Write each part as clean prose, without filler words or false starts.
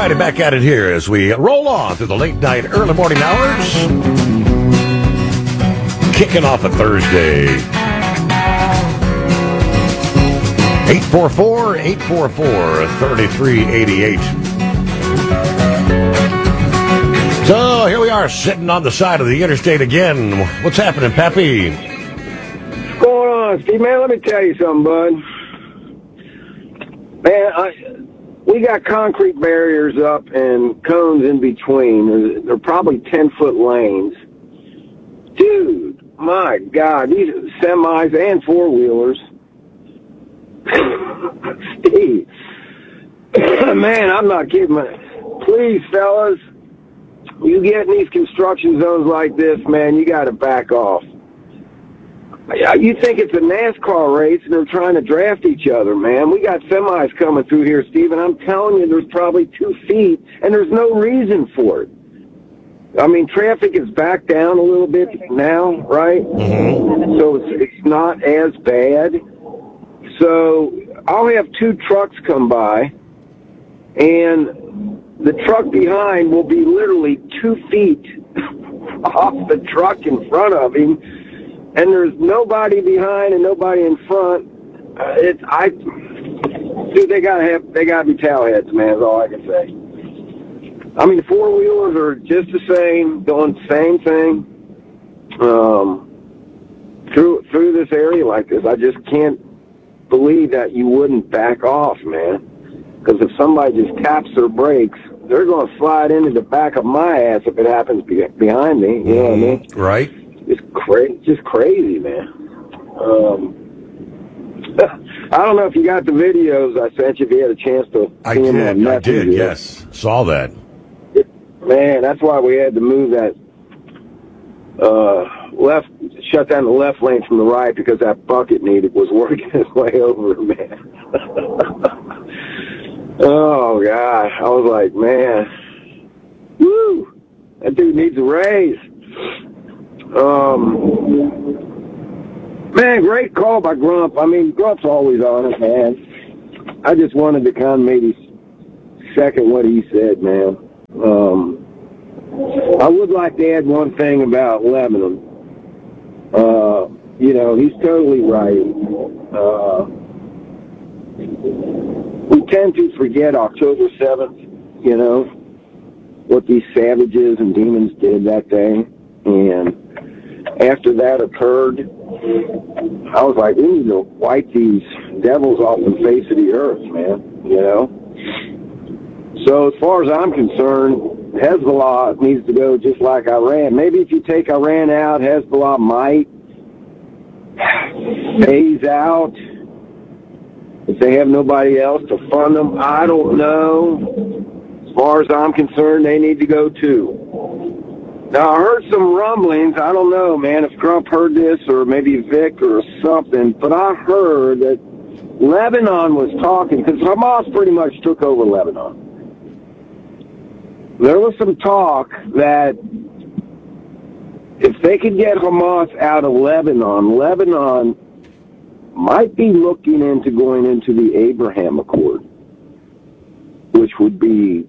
righty, back at it here as we roll on through the late night, early morning hours. Kicking off a Thursday. 844-844-3388. So here we are sitting on the side of the interstate again. What's happening, Pappy? What's going on, Steve? Man, let me tell you something, bud. Man, we got concrete barriers up and cones in between. They're probably 10-foot lanes. Dude, my God, these semis and four-wheelers. Steve, man, I'm not kidding. Please, fellas, you get in these construction zones like this, man, you got to back off. You think it's a NASCAR race and they're trying to draft each other, man. We got semis coming through here, Steve, and I'm telling you, there's probably 2 feet, and there's no reason for it. I mean, traffic is back down a little bit now, right? Mm-hmm. So it's not as bad. So I'll have 2 trucks come by, and the truck behind will be literally 2 feet off the truck in front of him. And there's nobody behind and nobody in front. Dude, they gotta be towelheads, man. Is all I can say. I mean, the four wheelers are just the same, doing the same thing through this area like this. I just can't believe that you wouldn't back off, man. Because if somebody just taps their brakes, they're going to slide into the back of my ass if it happens behind me. You know what I mean? Right. Just crazy, man. I don't know if you got the videos I sent you, if you had a chance to see them on Messenger. I did, yes. Saw that. Man, that's why we had to move that shut down the left lane from the right, because that bucket was working his way over, man. Oh, God. I was like, man, woo, that dude needs a raise. Man, great call by Grump. I mean, Grump's always on it, man. I just wanted to kind of maybe second what he said, man. I would like to add one thing about Lebanon. You know, he's totally right. We tend to forget October 7th, you know, what these savages and demons did that day. And after that occurred, I was like, we need to wipe these devils off the face of the earth, man, you know? So as far as I'm concerned, Hezbollah needs to go just like Iran. Maybe if you take Iran out, Hezbollah might phase out if they have nobody else to fund them. I don't know. As far as I'm concerned, they need to go too. Now, I heard some rumblings. I don't know, man, if Trump heard this or maybe Vic or something, but I heard that Lebanon was talking, because Hamas pretty much took over Lebanon. There was some talk that if they could get Hamas out of Lebanon, Lebanon might be looking into going into the Abraham Accord, which would be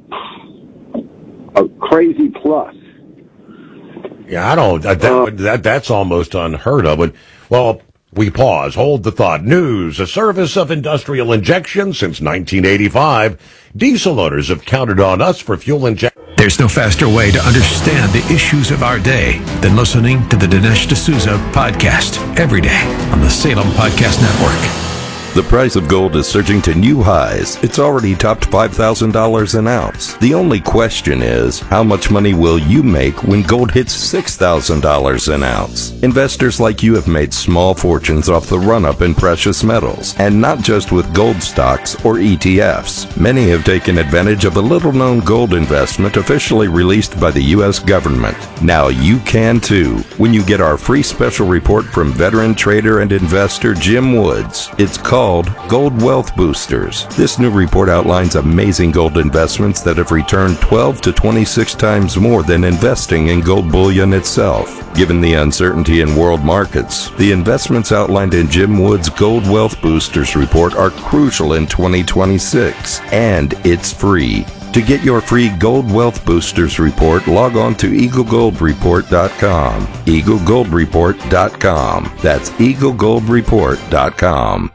a crazy plus. Yeah, I don't. That's almost unheard of. But, well, we pause. Hold the thought. News: a service of industrial injection since 1985. Diesel owners have counted on us for fuel injection. There's no faster way to understand the issues of our day than listening to the Dinesh D'Souza podcast every day on the Salem Podcast Network. The price of gold is surging to new highs. It's already topped $5,000 an ounce. The only question is, how much money will you make when gold hits $6,000 an ounce? Investors like you have made small fortunes off the run-up in precious metals, and not just with gold stocks or ETFs. Many have taken advantage of a little-known gold investment officially released by the U.S. government. Now you can too, when you get our free special report from veteran trader and investor Jim Woods. It's called Gold Wealth Boosters. This new report outlines amazing gold investments that have returned 12 to 26 times more than investing in gold bullion itself. Given the uncertainty in world markets, the investments outlined in Jim Woods' Gold Wealth Boosters report are crucial in 2026, and it's free. To get your free Gold Wealth Boosters report, log on to EagleGoldReport.com. EagleGoldReport.com. That's EagleGoldReport.com.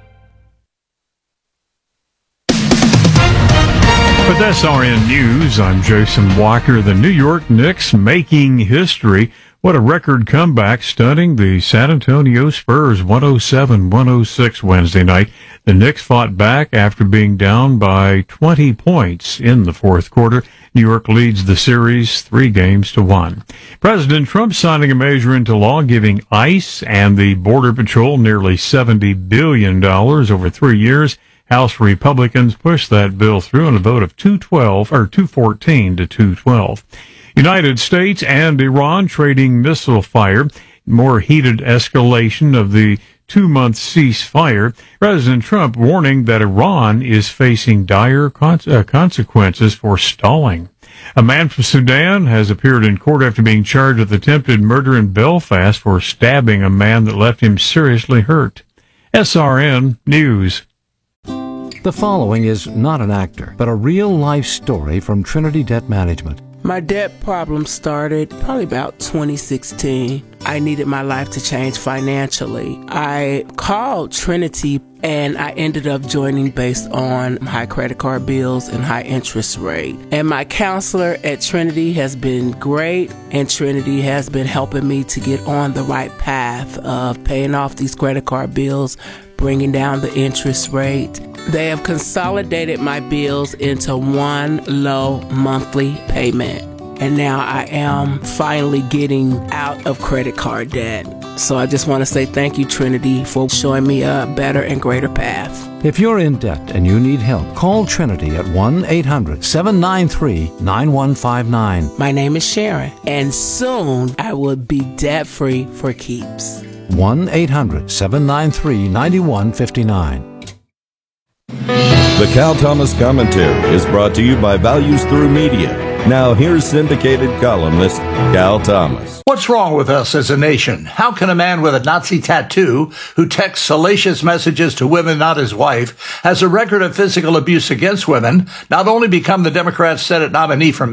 With SRN News, I'm Jason Walker. The New York Knicks making history. What a record comeback, stunning the San Antonio Spurs 107-106 Wednesday night. The Knicks fought back after being down by 20 points in the fourth quarter. New York leads the series 3-1. President Trump signing a measure into law giving ICE and the Border Patrol nearly $70 billion over 3 years. House Republicans pushed that bill through in a vote of 214 to 212. United States and Iran trading missile fire, more heated escalation of the 2-month ceasefire. President Trump warning that Iran is facing dire consequences for stalling. A man from Sudan has appeared in court after being charged with attempted murder in Belfast for stabbing a man that left him seriously hurt. SRN News. The following is not an actor, but a real-life story from Trinity Debt Management. My debt problem started probably about 2016. I needed my life to change financially. I called Trinity and I ended up joining based on high credit card bills and high interest rate. And my counselor at Trinity has been great, and Trinity has been helping me to get on the right path of paying off these credit card bills, bringing down the interest rate. They have consolidated my bills into one low monthly payment. And now I am finally getting out of credit card debt. So I just want to say thank you, Trinity, for showing me a better and greater path. If you're in debt and you need help, call Trinity at 1-800-793-9159. My name is Sharon, and soon I will be debt-free for keeps. 1-800-793-9159. The Cal Thomas Commentary is brought to you by Values Through Media. Now here's syndicated columnist Cal Thomas. What's wrong with us as a nation? How can a man with a Nazi tattoo who texts salacious messages to women not his wife, has a record of physical abuse against women, not only become the Democrat Senate nominee from